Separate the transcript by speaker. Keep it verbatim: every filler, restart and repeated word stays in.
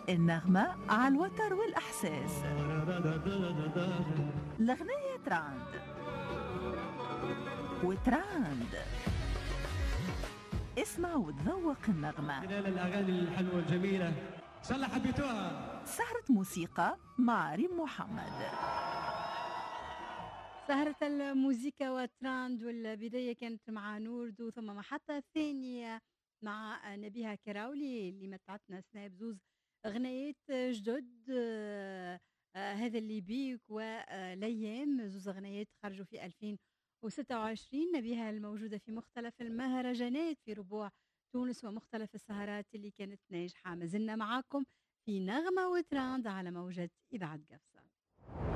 Speaker 1: النغمة على الوتر والإحساس. الأغنية تراند وتراند. اسمع وتذوق النغمة
Speaker 2: خلال الأغاني الحلوة الجميلة إن شاء الله حبيتوها.
Speaker 1: سهرة موسيقى مع ريم محمد.
Speaker 3: سهرة الموسيقى والتراند، والبداية كانت مع نوردو، ثم محطة ثانية مع نبيها كراولي اللي متعتنا سناب زوز أغنيات جدد. آه، آه، هذا اللي بيك وليام زوز أغنيات خرجوا في ألفين وستة وعشرين. نبيها الموجودة في مختلف المهرجانات في ربوع تونس ومختلف السهرات اللي كانت ناجحة. ما زلنا معاكم في نغمة وتراند على موجة إذاعة قفصة.